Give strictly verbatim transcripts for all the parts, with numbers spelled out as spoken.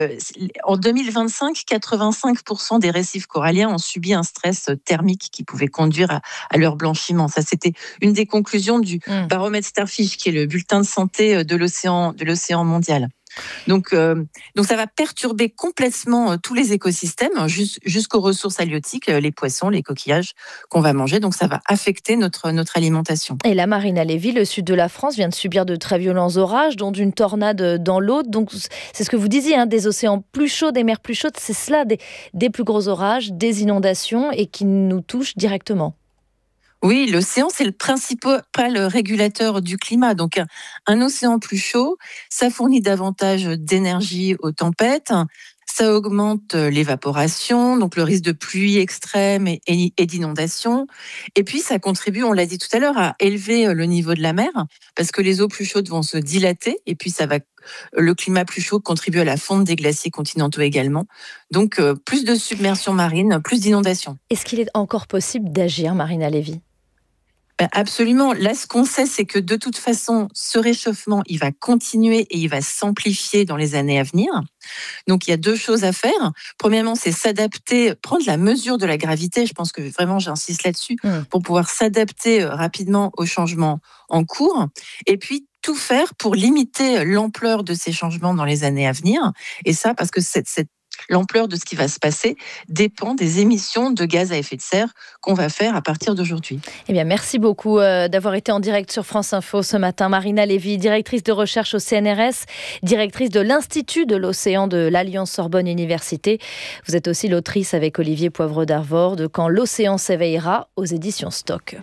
En deux mille vingt-cinq, quatre-vingt-cinq pour cent des récifs coralliens ont subi un stress thermique qui pouvait conduire à, à leur blanchiment. Ça, c'était une des conclusions du mmh. baromètre Starfish, qui est le bulletin de santé de l'océan, de l'océan mondial. Donc, euh, donc ça va perturber complètement euh, tous les écosystèmes, jus- jusqu'aux ressources halieutiques, euh, les poissons, les coquillages qu'on va manger. Donc ça va affecter notre, notre alimentation. Et la Marina Lévy, le sud de la France, vient de subir de très violents orages, dont une tornade dans l'Aude. Donc c'est ce que vous disiez, hein, des océans plus chauds, des mers plus chaudes, c'est cela, des, des plus gros orages, des inondations et qui nous touchent directement. Oui, l'océan, c'est le principal régulateur du climat. Donc, un, un océan plus chaud, ça fournit davantage d'énergie aux tempêtes, ça augmente l'évaporation, donc le risque de pluie extrême et, et, et d'inondation. Et puis, ça contribue, on l'a dit tout à l'heure, à élever le niveau de la mer, parce que les eaux plus chaudes vont se dilater, et puis ça va, le climat plus chaud contribue à la fonte des glaciers continentaux également. Donc, euh, plus de submersion marine, plus d'inondations. Est-ce qu'il est encore possible d'agir, Marina Lévy ? Absolument. Là, ce qu'on sait, c'est que de toute façon, ce réchauffement, il va continuer et il va s'amplifier dans les années à venir. Donc, il y a deux choses à faire. Premièrement, c'est s'adapter, prendre la mesure de la gravité. Je pense que vraiment, j'insiste là-dessus, mmh. pour pouvoir s'adapter rapidement aux changements en cours. Et puis, tout faire pour limiter l'ampleur de ces changements dans les années à venir. Et ça, parce que cette, cette l'ampleur de ce qui va se passer dépend des émissions de gaz à effet de serre qu'on va faire à partir d'aujourd'hui. Eh bien, merci beaucoup euh, d'avoir été en direct sur France Info ce matin. Marina Lévy, directrice de recherche au C N R S, directrice de l'Institut de l'Océan de l'Alliance Sorbonne Université. Vous êtes aussi l'autrice avec Olivier Poivre d'Arvor de Quand l'océan s'éveillera aux éditions Stock.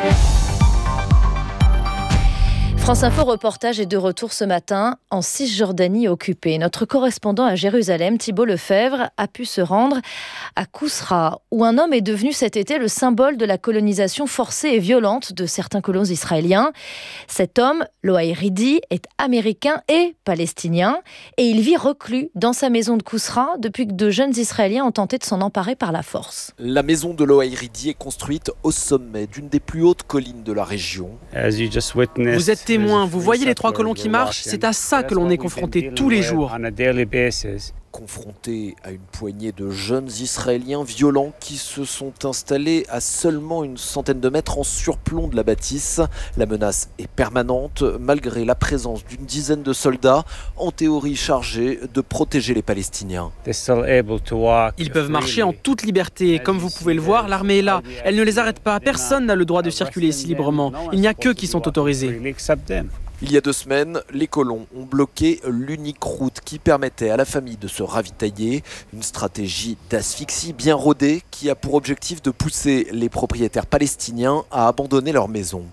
France Info Reportage est de retour ce matin en Cisjordanie occupée. Notre correspondant à Jérusalem, Thibault Lefebvre, a pu se rendre à Kousra, où un homme est devenu cet été le symbole de la colonisation forcée et violente de certains colons israéliens. Cet homme, Loaï Ridi, est américain et palestinien, et il vit reclus dans sa maison de Kousra depuis que de jeunes Israéliens ont tenté de s'en emparer par la force. La maison de Loaï Ridi est construite au sommet d'une des plus hautes collines de la région. Vous êtes témoin, vous voyez les trois colons qui marchent, c'est à ça que l'on est confronté tous les jours. Confronté à une poignée de jeunes Israéliens violents qui se sont installés à seulement une centaine de mètres en surplomb de la bâtisse. La menace est permanente malgré la présence d'une dizaine de soldats, en théorie chargés de protéger les Palestiniens. Ils peuvent marcher en toute liberté. Comme vous pouvez le voir, l'armée est là. Elle ne les arrête pas. Personne n'a le droit de circuler ici librement. Il n'y a qu'eux qui sont autorisés. Il y a deux semaines, les colons ont bloqué l'unique route qui permettait à la famille de se ravitailler. Une stratégie d'asphyxie bien rodée qui a pour objectif de pousser les propriétaires palestiniens à abandonner leur maison.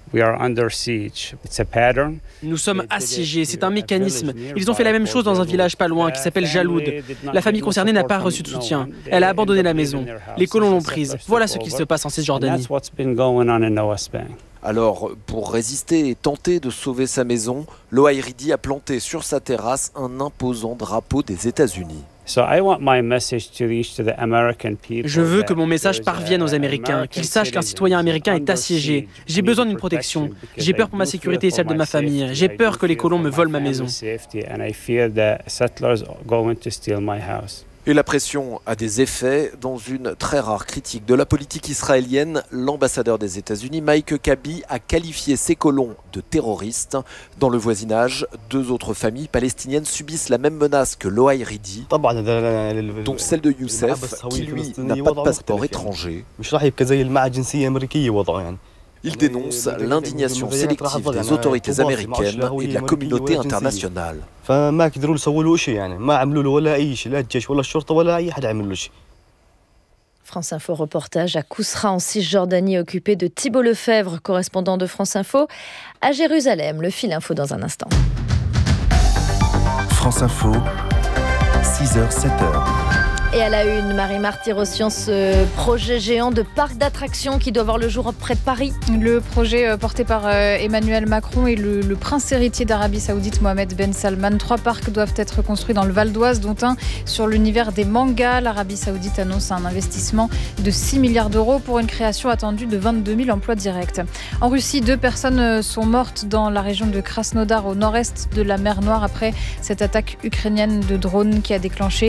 Nous sommes assiégés, c'est un mécanisme. Ils ont fait la même chose dans un village pas loin qui s'appelle Jaloud. La famille concernée n'a pas reçu de soutien. Elle a abandonné la maison. Les colons l'ont prise. Voilà ce qui se passe en Cisjordanie. Alors, pour résister et tenter de sauver sa maison, Loaï Ridi a planté sur sa terrasse un imposant drapeau des États-Unis. Je veux que mon message parvienne aux Américains, qu'ils sachent qu'un citoyen américain est assiégé. J'ai besoin d'une protection. J'ai peur pour ma sécurité et celle de ma famille. J'ai peur que les colons me volent ma maison. Et la pression a des effets. Dans une très rare critique de la politique israélienne, l'ambassadeur des États-Unis, Mike Huckabee, a qualifié ces colons de terroristes. Dans le voisinage, deux autres familles palestiniennes subissent la même menace que Loaï Ridi, dont celle de Youssef, qui lui n'a pas de passeport étranger. Il dénonce l'indignation sélective des autorités américaines et de la communauté internationale. France Info reportage à Kousra en Cisjordanie occupée de Thibault Lefebvre, correspondant de France Info à Jérusalem. Le fil info dans un instant. France Info, six heures, sept heures. Et à la une, Marie-Marthe Tirosian, ce projet géant de parc d'attractions qui doit voir le jour près de Paris. Le projet porté par Emmanuel Macron et le, le prince héritier d'Arabie Saoudite, Mohamed Ben Salman. Trois parcs doivent être construits dans le Val d'Oise, dont un sur l'univers des mangas. L'Arabie Saoudite annonce un investissement de six milliards d'euros pour une création attendue de vingt-deux mille emplois directs. En Russie, deux personnes sont mortes dans la région de Krasnodar, au nord-est de la mer Noire, après cette attaque ukrainienne de drone qui a déclenché